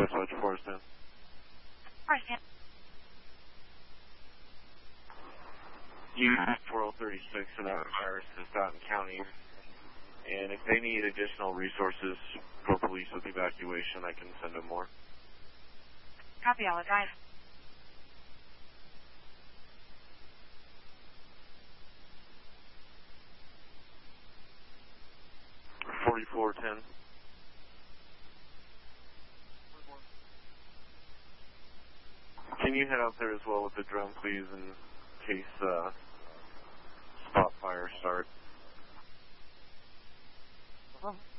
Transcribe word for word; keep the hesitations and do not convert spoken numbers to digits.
Dispatch Forest ten. Forest ten. You four oh thirty-six and that requires to Stoughton County. And if they need additional resources for police with evacuation, I can send them more. Copy, I'll advise. forty-four ten. Can you head out there as well with the drone, please, in case uh, spot fire start? Uh-huh.